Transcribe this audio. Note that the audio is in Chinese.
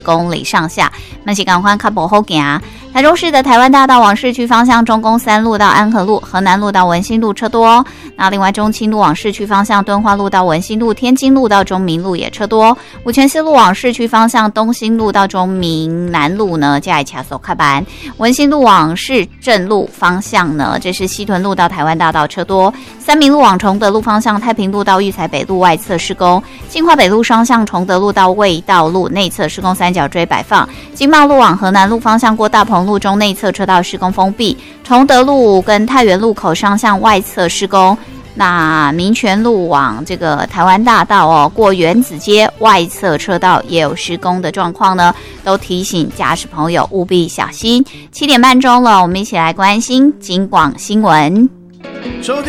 公里上下，那是赶快较不好行。台中市的台湾大道往市区方向，中宫3路到安和路、河南路到文心路车多。那另外中清路往市区方向，敦化路到文心路、天津路到中明路也车多。五权四路往市区方向，东兴路到中明南路呢，加一卡手开班。文心路往市政路方向呢，这是西屯路到台湾大道车多。三民路往崇德路方向，太平路到育才北路外侧施工。金华北路双向崇德路到卫道路内侧施工三角锥摆放。金茂路往河南路方向过大鹏路中内侧车道施工封闭。崇德路跟太原路口双向外侧施工。那民权路往这个台湾大道过原子街外侧车道也有施工的状况呢，都提醒驾驶朋友务必小心。7点半钟了，我们一起来关心警广新闻。 收听